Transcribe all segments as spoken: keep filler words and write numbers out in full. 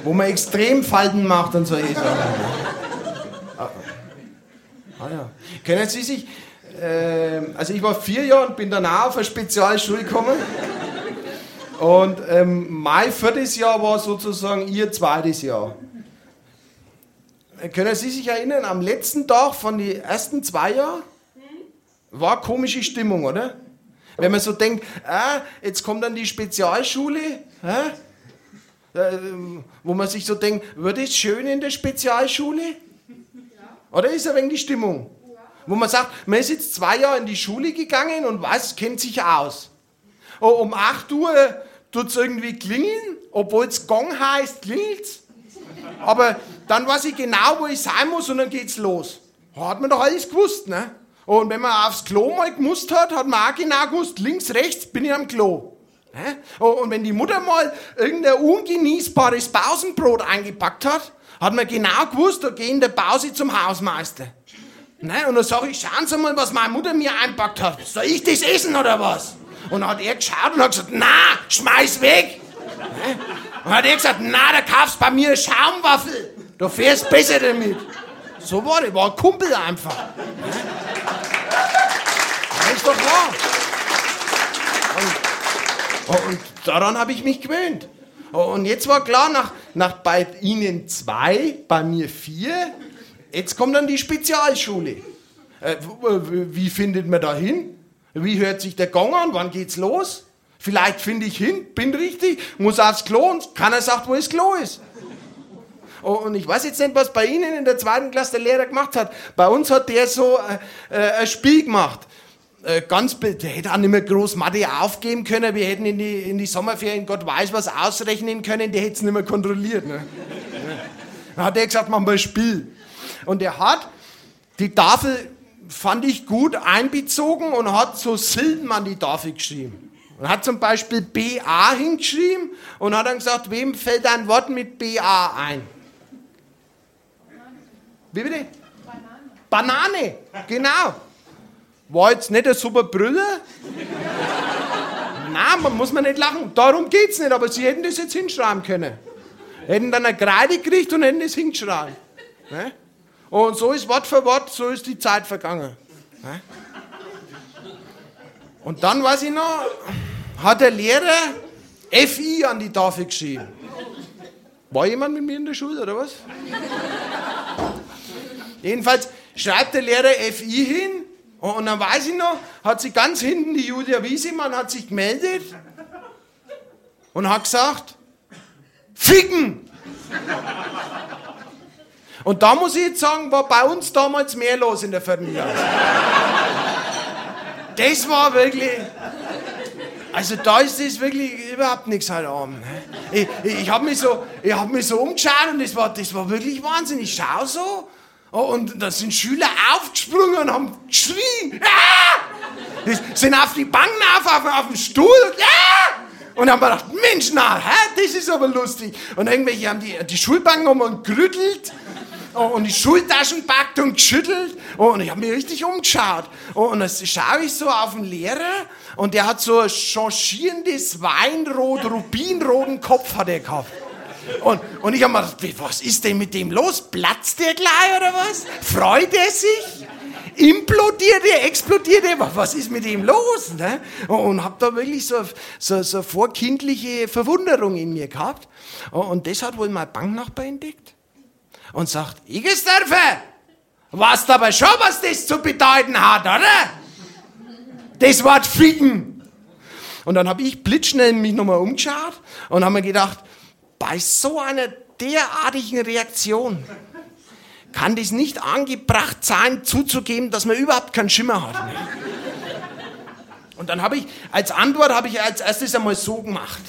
wo man Extremfalten macht und so. Ah, ah ja. Kennen Sie sich, äh, also ich war vier Jahre und bin danach auf eine Spezialschule gekommen. Und ähm, mein viertes Jahr war sozusagen ihr zweites Jahr. Können Sie sich erinnern, am letzten Tag von den ersten zwei Jahren war komische Stimmung, oder? Wenn man so denkt, ah, jetzt kommt dann die Spezialschule, ah, äh, wo man sich so denkt, wird es schön in der Spezialschule? Oder ist ein wenig die Stimmung? Wo man sagt, man ist jetzt zwei Jahre in die Schule gegangen und weiß, kennt sich aus. Oh, um acht Uhr tut es irgendwie klingeln, obwohl es Gong heißt, klingelt's. Aber dann weiß ich genau, wo ich sein muss und dann geht's los. Hat man doch alles gewusst, ne? Und wenn man aufs Klo mal gemusst hat, hat man auch genau gewusst, links, rechts bin ich am Klo. Ne? Und wenn die Mutter mal irgendein ungenießbares Pausenbrot eingepackt hat, hat man genau gewusst, da geh in der Pause zum Hausmeister. Ne? Und dann sag ich, schauen Sie mal, was meine Mutter mir einpackt hat. Soll ich das essen oder was? Und dann hat er geschaut und hat gesagt, na, schmeiß weg. Ne? Und hat er gesagt, na, da kaufst bei mir Schaumwaffel. Du fährst besser damit. So war das, war ein Kumpel einfach. Ne? Das ist doch wahr. Und, und daran habe ich mich gewöhnt. Und jetzt war klar, nach, nach bei Ihnen zwei, bei mir vier, jetzt kommt dann die Spezialschule. Äh, wie findet man da hin? Wie hört sich der Gong an? Wann geht's los? Vielleicht finde ich hin, bin richtig, muss aufs Klo und keiner sagt, wo das Klo ist. Und ich weiß jetzt nicht, was bei Ihnen in der zweiten Klasse der Lehrer gemacht hat. Bei uns hat der so äh, äh, ein Spiel gemacht. Äh, ganz, der hätte auch nicht mehr groß Mathe aufgeben können. Wir hätten in die, in die Sommerferien Gott weiß was ausrechnen können. Der hätte es nicht mehr kontrolliert. Ne? Dann hat er gesagt, machen wir ein Spiel. Und er hat die Tafel, fand ich gut, einbezogen und hat so Silben an die Tafel geschrieben. Und hat zum Beispiel B A hingeschrieben und hat dann gesagt, wem fällt ein Wort mit B A ein? Wie bitte? Banane. Banane, genau. War jetzt nicht ein super Brüller? Nein, man muss man nicht lachen. Darum geht's nicht, aber Sie hätten das jetzt hinschreiben können. Hätten dann eine Kreide gekriegt und hätten das hingeschrieben. Ne? Und so ist Wort für Wort, so ist die Zeit vergangen. Ne? Und dann, weiß ich noch, hat der Lehrer F I an die Tafel geschrieben. War jemand mit mir in der Schule, oder was? Jedenfalls schreibt der Lehrer F I hin und dann weiß ich noch, hat sich ganz hinten die Julia Wiesemann hat sich gemeldet und hat gesagt, Ficken! Und da muss ich jetzt sagen, war bei uns damals mehr los in der vierten Klasse. Das war wirklich, also da ist das wirklich überhaupt nichts heute Abend. Ich, ich, ich habe mich, so, hab mich so umgeschaut und das war, das war wirklich Wahnsinn. Ich schaue so und da sind Schüler aufgesprungen und haben geschrien. Ah! Die sind auf die Bank auf, auf, auf den Stuhl. Ah! Und haben gedacht, Mensch, na, hä? Das ist aber lustig. Und irgendwelche haben die, die Schulbank nochmal gerüttelt. Und die Schultaschen packt und geschüttelt. Und ich habe mich richtig umgeschaut. Und dann schaue ich so auf den Lehrer und der hat so ein changierendes Weinrot, rubinroten Kopf hat er gehabt. Und, und ich habe mir gedacht, was ist denn mit dem los? Platzt der gleich oder was? Freut er sich? Implodiert er? Explodiert er? Was ist mit ihm los? Ne? Und habe da wirklich so, so, so vorkindliche Verwunderung in mir gehabt. Und das hat wohl mein Banknachbar entdeckt. Und sagt, Igesdörfer, weißt aber schon, was das zu bedeuten hat, oder? Das Wort Ficken. Und dann habe ich blitzschnell mich nochmal umgeschaut und habe mir gedacht, bei so einer derartigen Reaktion kann das nicht angebracht sein, zuzugeben, dass man überhaupt keinen Schimmer hat. Und dann habe ich, als Antwort habe ich als erstes einmal so gemacht.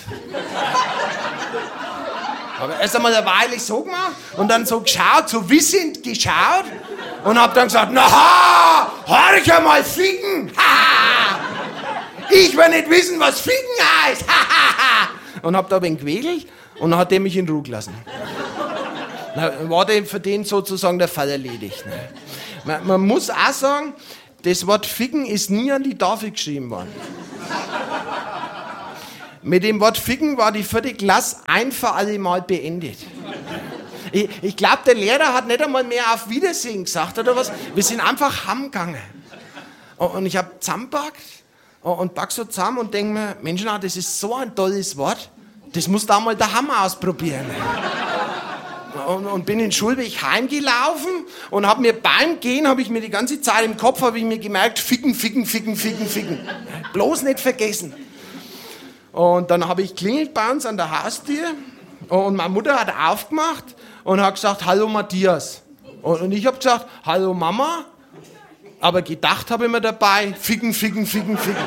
Habe erst einmal eine Weile so gemacht und dann so geschaut, so wissend geschaut und habe dann gesagt, na, horch einmal Ficken, ich will nicht wissen, was Ficken heißt, und habe da ein wenig gewedelt und dann hat der mich in Ruhe gelassen. Dann war der für den sozusagen der Fall erledigt. Man, man muss auch sagen, das Wort Ficken ist nie an die Tafel geschrieben worden. mit dem Wort Ficken war die vierte Klasse ein für alle Mal beendet. Ich, ich glaube, der Lehrer hat nicht einmal mehr auf Wiedersehen gesagt oder was. Wir sind einfach heimgegangen. Und ich habe zusammengepackt und pack so zusammen und denke mir, Mensch, na, das ist so ein tolles Wort, das musst du auch mal daheim ausprobieren. Und, und bin in den Schulweg heimgelaufen und habe mir beim Gehen, habe ich mir die ganze Zeit im Kopf, habe ich mir gemerkt, ficken, ficken, ficken, ficken, ficken. Bloß nicht vergessen. Und dann habe ich klingelt bei uns an der Haustür und meine Mutter hat aufgemacht und hat gesagt, hallo Matthias. Und, und ich habe gesagt, hallo Mama. Aber gedacht habe ich mir dabei, ficken, ficken, ficken, ficken.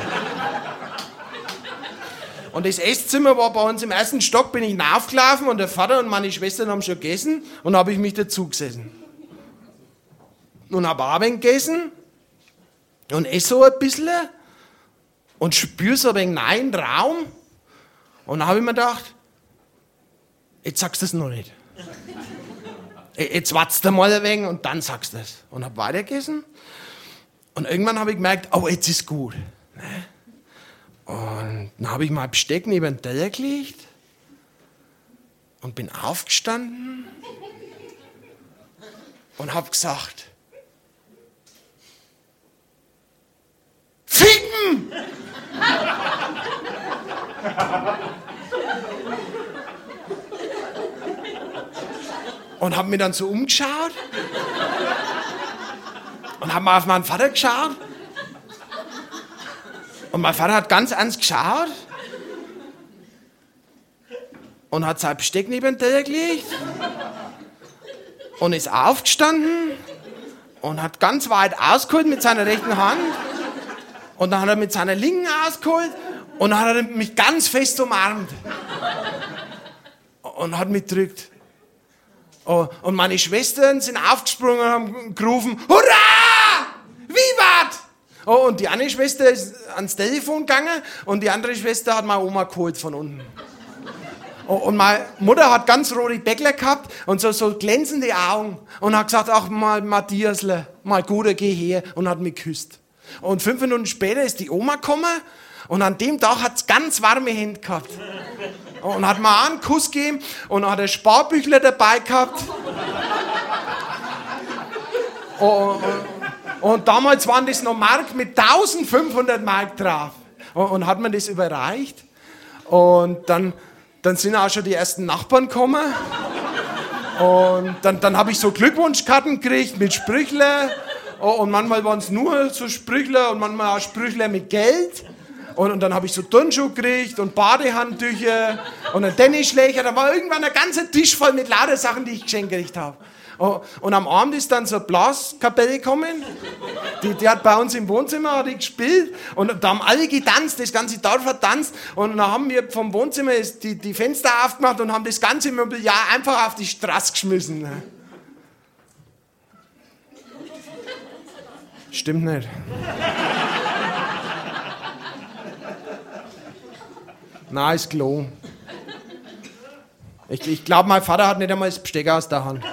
Und das Esszimmer war bei uns im ersten Stock, bin ich raufgelaufen und der Vater und meine Schwestern haben schon gegessen und habe ich mich dazu gesessen. Und habe auch ein wenig gegessen und esse so ein bisschen und spüre so ein wenig neuen Raum. Und dann habe ich mir gedacht, jetzt sagst du es noch nicht. Jetzt wartest du mal ein wenig und dann sagst du es. Und habe weitergegessen. Und irgendwann habe ich gemerkt, oh, jetzt ist gut. Und dann habe ich mein Besteck neben den Teller gelegt und bin aufgestanden und habe gesagt, Ficken! Und habe mir dann so umgeschaut und habe mal auf meinen Vater geschaut. Und mein Vater hat ganz ernst geschaut und hat sein Besteck neben den Teller gelegt und ist aufgestanden und hat ganz weit ausgeholt mit seiner rechten Hand und dann hat er mit seiner linken ausgeholt und dann hat er mich ganz fest umarmt und hat mich gedrückt. Und meine Schwestern sind aufgesprungen und haben gerufen, Hurra! Vivat! Oh, und die eine Schwester ist ans Telefon gegangen und die andere Schwester hat meine Oma geholt von unten. Oh, und meine Mutter hat ganz rote Bäckler gehabt und so, so glänzende Augen und hat gesagt, ach mal Matthiasle, mal Guter, geh her, und hat mich geküsst. Und fünf Minuten später ist die Oma gekommen und an dem Tag hat es ganz warme Hände gehabt. Und hat mir auch einen Kuss gegeben und hat ein Sparbüchler dabei gehabt. Oh, und damals waren das noch Mark mit eintausendfünfhundert Mark drauf. Und hat mir das überreicht. Und dann, dann sind auch schon die ersten Nachbarn gekommen. Und dann, dann habe ich so Glückwunschkarten gekriegt mit Sprüchler. Und manchmal waren es nur so Sprüchler und manchmal auch Sprüchler mit Geld. Und, und dann habe ich so Turnschuhe gekriegt und Badehandtücher und einen Tennisschläger. Da war irgendwann ein ganzer Tisch voll mit lauter Sachen, die ich geschenkt gekriegt habe. Und am Abend ist dann so eine Blaskapelle gekommen. Die, die hat bei uns im Wohnzimmer hat die gespielt. Und da haben alle getanzt, das ganze Dorf hat tanzt. Und dann haben wir vom Wohnzimmer die, die Fenster aufgemacht und haben das ganze Mobiliar einfach auf die Straße geschmissen. Stimmt nicht. Nein, ist gelogen. Ich, ich glaube, mein Vater hat nicht einmal das Besteck aus der Hand.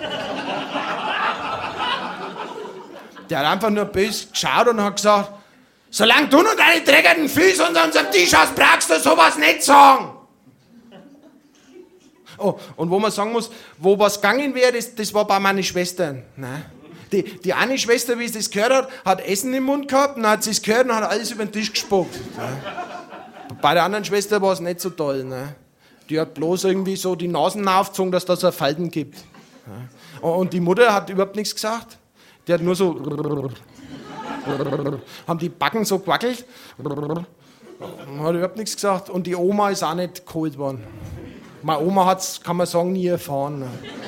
Der hat einfach nur böse geschaut und hat gesagt, solange du noch deine dreckigen Füße unter unserem Tisch hast, brauchst du sowas nicht sagen. Oh, und wo man sagen muss, wo was gegangen wäre, das, das war bei meinen Schwestern. Nein. Die, die eine Schwester, wie sie das gehört hat, hat Essen im Mund gehabt und dann hat sie es gehört und hat alles über den Tisch gespuckt. Bei der anderen Schwester war es nicht so toll. Ne? Die hat bloß irgendwie so die Nasen aufgezogen, dass das so Falten gibt. Und die Mutter hat überhaupt nichts gesagt. Die hat nur so... haben die Backen so gewackelt. Hat überhaupt nichts gesagt. Und die Oma ist auch nicht geholt worden. Meine Oma hat es, kann man sagen, nie erfahren. Ne?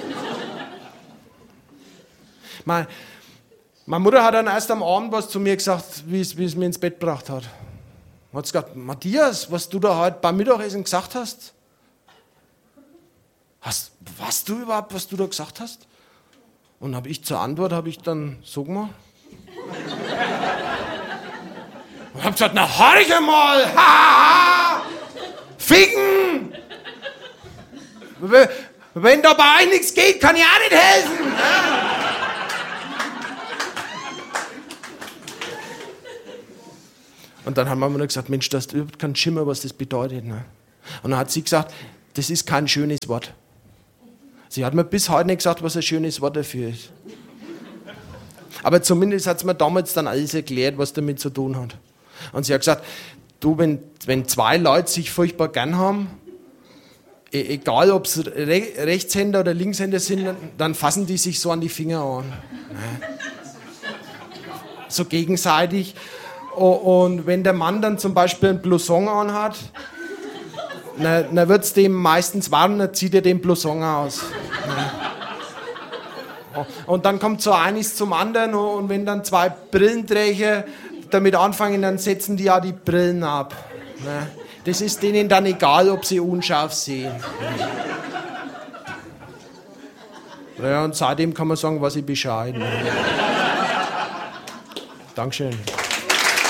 Meine, meine Mutter hat dann erst am Abend was zu mir gesagt, wie es, wie es mir ins Bett gebracht hat. Hat sie gesagt, Matthias, was du da heute beim Mittagessen gesagt hast? hast was du überhaupt, was du da gesagt hast? Und habe ich zur Antwort, habe ich dann so gemacht. Und habe gesagt, na horch mal, ha, ha, ficken! Wenn da bei euch nichts geht, kann ich auch nicht helfen. Und dann haben wir mir gesagt, Mensch, du hast überhaupt keinen Schimmer, was das bedeutet. Ne? Und dann hat sie gesagt, das ist kein schönes Wort. Sie hat mir bis heute nicht gesagt, was ein schönes Wort dafür ist. Aber zumindest hat sie mir damals dann alles erklärt, was damit zu tun hat. Und sie hat gesagt, du, wenn, wenn zwei Leute sich furchtbar gern haben, e- egal ob es Re- Rechtshänder oder Linkshänder sind, dann fassen die sich so an die Finger an. Ne? So gegenseitig. Und wenn der Mann dann zum Beispiel ein Blouson anhat, na, dann wird es dem meistens warm, dann zieht er den Blouson aus. Ne? Und dann kommt so eines zum anderen und wenn dann zwei Brillenträger damit anfangen, dann setzen die ja die Brillen ab. Das ist denen dann egal, ob sie unscharf sehen. Ja, und seitdem kann man sagen, was ich Bescheid. Dankeschön.